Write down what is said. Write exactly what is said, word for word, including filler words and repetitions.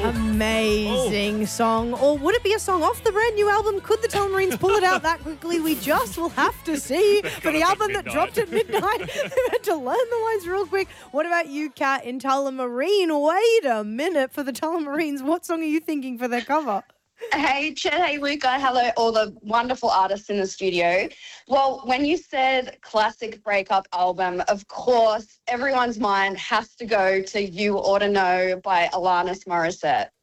Amazing oh. song. Or would it be a song off the brand new album? Could the Telemarines pull it out that quickly? We just will have to see. For the album that dropped at midnight, they had to learn the lines real quick. What about you, Kat, in Tullamarine? Wait a minute. For the Tullamarines, what song are you thinking for their cover? Hey, Chet, hey, Luca, hello, all the wonderful artists in the studio. Well, when you said classic breakup album, of course, everyone's mind has to go to You Oughta Know by Alanis Morissette.